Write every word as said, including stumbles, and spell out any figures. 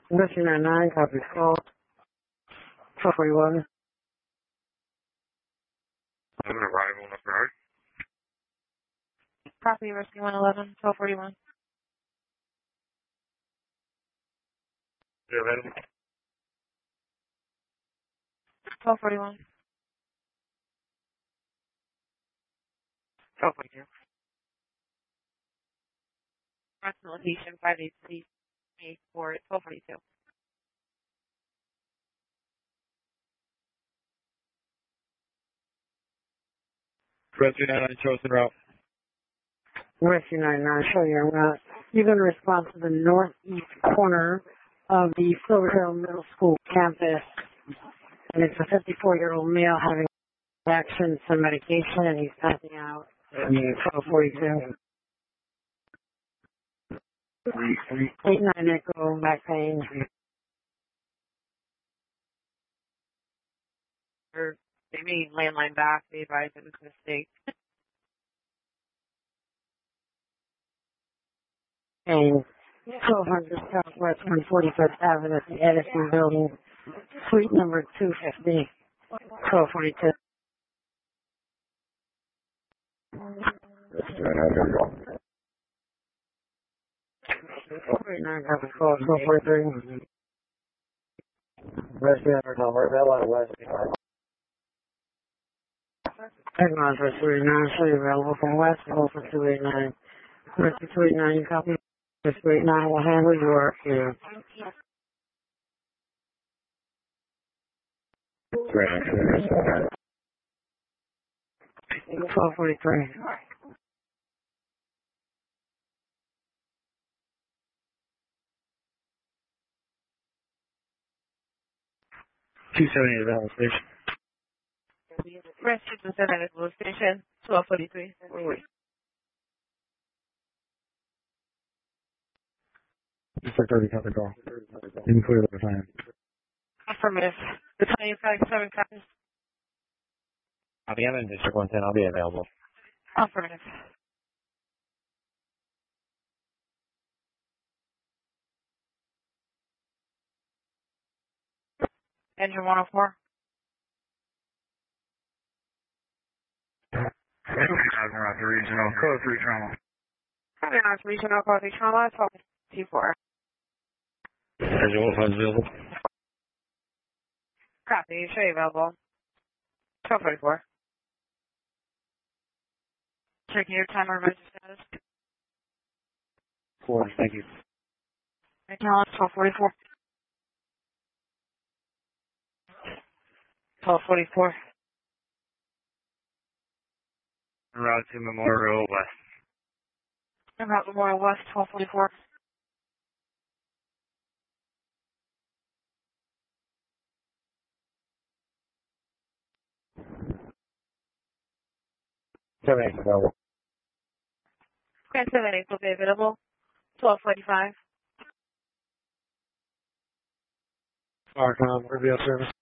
Rescue nine nine, copy call. twelve forty-one. I'm an arrival on the road. Copy, Rescue one eleven, twelve forty-one. You're available? twelve forty-one. twelve forty-two. Present location five eight three eight four twelve forty-two. Rescue nine nine, chosen route. Rescue nine nine, show your route. You're going to respond to the northeast corner of the Silver Hill Middle School campus. And it's a fifty-four-year-old male having reaction to medication, and he's passing out at twelve forty-two. eight nine Echo, back pain. Or they made landline back. They advised it was a mistake. And twelve hundred Southwest one forty-fifth Avenue at the Edison Building, suite number two fifty, twelve forty-two. forty-nine, copy call, twelve forty-three. Rescue number, Bella West. Headlines for two eighty-nine, show you available from West, hold for two eighty-nine. Rescue two eighty-nine, copy. Rescue eighty-nine will handle your queue. twelve forty-three. two seventy available station. Rescue two seven at the station, twelve forty-three. Just like thirty, copy call. You can clear the time. Affirmative. Battalion five seven copies. I'll be in District one ten. I'll be available. Affirmative. Engine one oh four. Route to regional, code three trauma. Copy on regional quality trauma, twelve fifty-four. Engine one five available. Copy, show you available. twelve forty-four. Checking your timer emergency status. Four, thank you. Acknowledge twelve forty-four. twelve forty-four. Route to Memorial West. About Memorial West, twelve forty-four. seven eight available. Grand seven eight will be available. twelve forty-five. Farcom, reveal service.